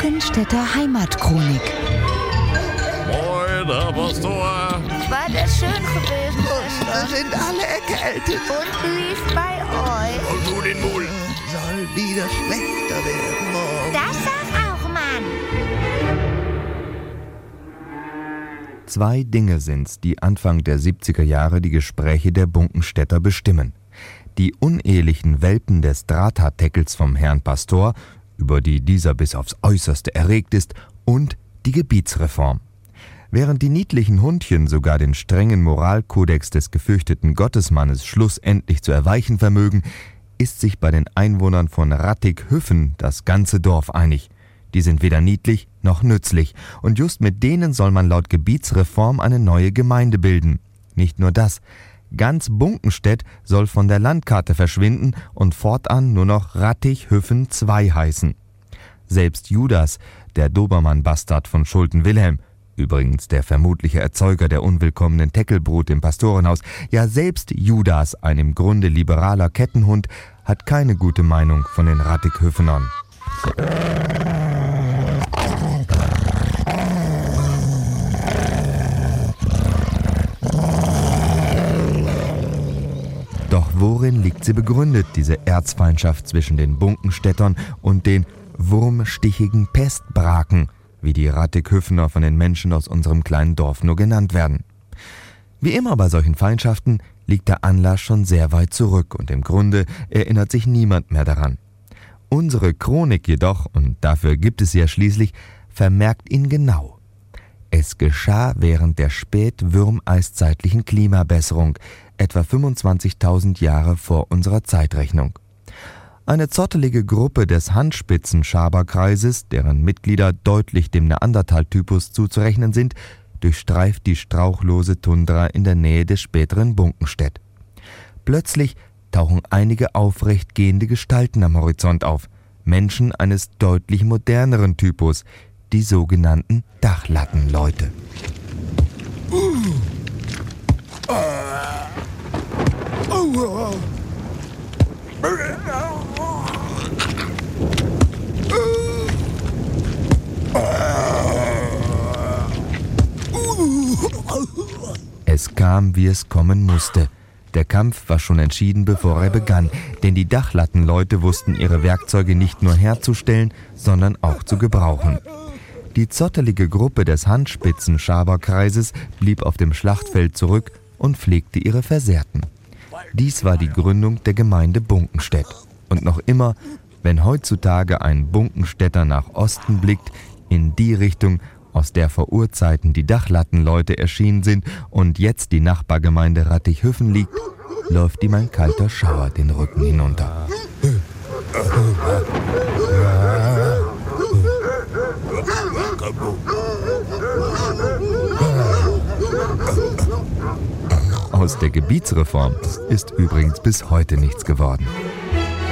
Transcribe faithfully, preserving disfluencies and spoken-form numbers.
Bunkenstädter Heimatchronik. Moin, Herr Pastor. War das schön gewesen, Wir sind alle erkältet. und wie ist bei euch? Und du den Mul. Soll wieder schlechter werden morgen. Das sag auch, Mann. Zwei Dinge sind's, die Anfang der siebziger Jahre die Gespräche der Bunkenstädter bestimmen. Die unehelichen Welpen des Drahtharteckels vom Herrn Pastor, über die dieser bis aufs Äußerste erregt ist, und die Gebietsreform. Während die niedlichen Hundchen sogar den strengen Moralkodex des gefürchteten Gottesmannes schlussendlich zu erweichen vermögen, ist sich bei den Einwohnern von Rattighüffen das ganze Dorf einig. Die sind weder niedlich noch nützlich, und just mit denen soll man laut Gebietsreform eine neue Gemeinde bilden. Nicht nur das, ganz Bunkenstedt soll von der Landkarte verschwinden und fortan nur noch Rattighüffen zwei heißen. Selbst Judas, der Dobermann-Bastard von Schulten-Wilhelm, übrigens der vermutliche Erzeuger der unwillkommenen Teckelbrut im Pastorenhaus, ja selbst Judas, ein im Grunde liberaler Kettenhund, hat keine gute Meinung von den Rattighüffenern. Doch worin liegt sie begründet, diese Erzfeindschaft zwischen den Bunkenstädtern und den wurmstichigen Pestbraken, wie die Rattighüffener von den Menschen aus unserem kleinen Dorf nur genannt werden? Wie immer bei solchen Feindschaften liegt der Anlass schon sehr weit zurück und im Grunde erinnert sich niemand mehr daran. Unsere Chronik jedoch, und dafür gibt es sie ja schließlich, vermerkt ihn genau. Es geschah während der spätwürmeiszeitlichen Klimabesserung, etwa fünfundzwanzigtausend Jahre vor unserer Zeitrechnung. Eine zottelige Gruppe des Handspitzen-Schaberkreises, deren Mitglieder deutlich dem Neandertal-Typus zuzurechnen sind, durchstreift die strauchlose Tundra in der Nähe des späteren Bunkenstedt. Plötzlich tauchen einige aufrecht gehende Gestalten am Horizont auf, Menschen eines deutlich moderneren Typus, die sogenannten Dachlattenleute. Es kam, wie es kommen musste. Der Kampf war schon entschieden, bevor er begann, denn die Dachlattenleute wussten ihre Werkzeuge nicht nur herzustellen, sondern auch zu gebrauchen. Die zottelige Gruppe des Handspitzen-Schaberkreises blieb auf dem Schlachtfeld zurück und pflegte ihre Versehrten. Dies war die Gründung der Gemeinde Bunkenstedt. Und noch immer, wenn heutzutage ein Bunkenstädter nach Osten blickt, in die Richtung, aus der vor Urzeiten die Dachlattenleute erschienen sind und jetzt die Nachbargemeinde Rattighüffen liegt, läuft ihm ein kalter Schauer den Rücken hinunter. Aus der Gebietsreform ist übrigens bis heute nichts geworden.